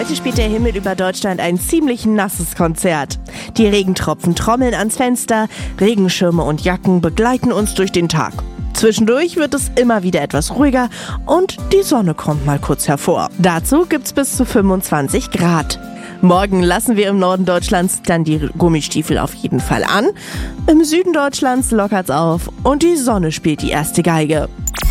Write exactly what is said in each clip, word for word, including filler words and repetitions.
Heute spielt der Himmel über Deutschland ein ziemlich nasses Konzert. Die Regentropfen trommeln ans Fenster, Regenschirme und Jacken begleiten uns durch den Tag. Zwischendurch wird es immer wieder etwas ruhiger und die Sonne kommt mal kurz hervor. Dazu gibt's bis zu fünfundzwanzig Grad. Morgen lassen wir im Norden Deutschlands dann die Gummistiefel auf jeden Fall an. Im Süden Deutschlands lockert's auf und die Sonne spielt die erste Geige.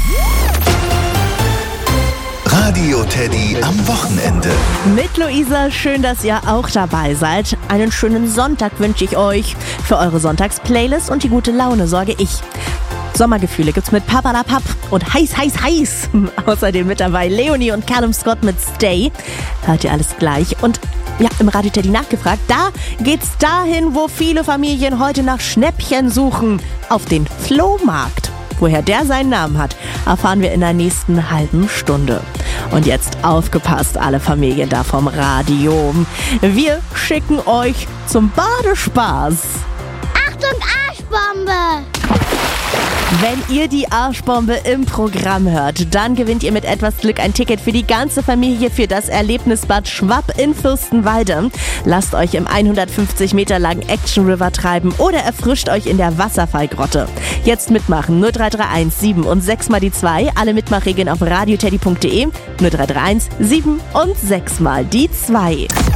Radio Teddy am Wochenende. Mit Luisa, schön, dass ihr auch dabei seid. Einen schönen Sonntag wünsche ich euch. Für eure Sonntagsplaylist und die gute Laune sorge ich. Sommergefühle gibt's mit Papalapap und heiß, heiß, heiß. Außerdem mit dabei Leonie und Callum Scott mit Stay. Hört ihr alles gleich. Und ja, im Radio Teddy nachgefragt, da geht's dahin, wo viele Familien heute nach Schnäppchen suchen. Auf den Flohmarkt. Woher der seinen Namen hat, erfahren wir in der nächsten halben Stunde. Und jetzt aufgepasst, alle Familien da vom Radio. Wir schicken euch zum Badespaß. Achtung, Arschbombe! Wenn ihr die Arschbombe im Programm hört, dann gewinnt ihr mit etwas Glück ein Ticket für die ganze Familie für das Erlebnisbad Schwapp in Fürstenwalde. Lasst euch im hundertfünfzig Meter langen Action River treiben oder erfrischt euch in der Wasserfallgrotte. Jetzt mitmachen, null drei drei eins sieben und sechs mal die zwei. Alle Mitmachregeln auf radioteddy punkt de, null drei drei eins sieben und sechs mal die zwei.